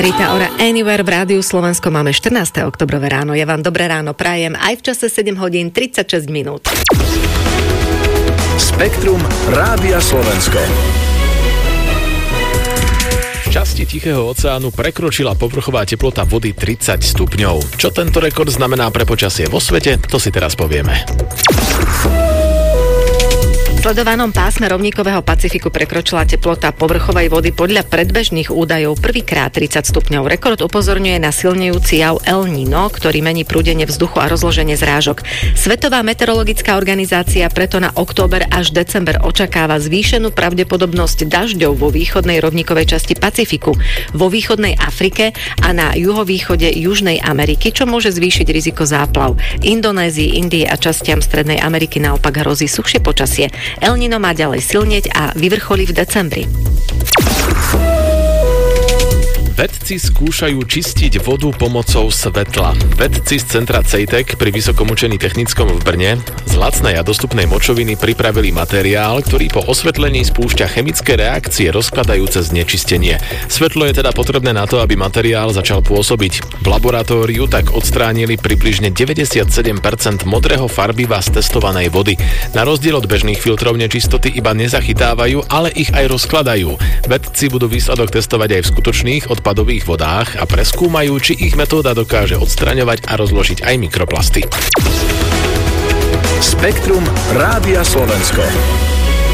Rita Ora Anywhere v Rádiu Slovensko. Máme 14. oktobrové ráno. Ja vám dobré ráno prajem aj v čase 7 hodín 36 minút. Spektrum Rádia Slovensko. V časti Tichého oceánu prekročila povrchová teplota vody 30 stupňov. Čo tento rekord znamená pre počasie vo svete, to si teraz povieme. V sledovanom pásme rovníkového Pacifiku prekročila teplota povrchovej vody podľa predbežných údajov prvýkrát 30 stupňov. Rekord upozorňuje na silnejúci jav El Niño, ktorý mení prúdenie vzduchu a rozloženie zrážok. Svetová meteorologická organizácia preto na október až december očakáva zvýšenú pravdepodobnosť dažďov vo východnej rovníkovej časti Pacifiku, vo východnej Afrike a na juhovýchode Južnej Ameriky, čo môže zvýšiť riziko záplav. Indonézii, Indii a častiam Strednej Ameriky naopak hrozí suchšie počasie. El Niño má ďalej silnieť a vyvrcholí v decembri. Vedci skúšajú čistiť vodu pomocou svetla. Vedci z centra CEITEC pri Vysokom učení technickom v Brne z lacnej a dostupnej močoviny pripravili materiál, ktorý po osvetlení spúšťa chemické reakcie rozkladajúce znečistenie. Svetlo je teda potrebné na to, aby materiál začal pôsobiť. V laboratóriu tak odstránili približne 97% modrého farbiva z testovanej vody. Na rozdiel od bežných filtrov nečistoty iba nezachytávajú, ale ich aj rozkladajú. Vedci budú výsledok testovať aj v skutočných odpadových vodách a preskúmajú, či ich metóda dokáže odstraňovať a rozložiť aj mikroplasty. Spektrum Rádia Slovensko.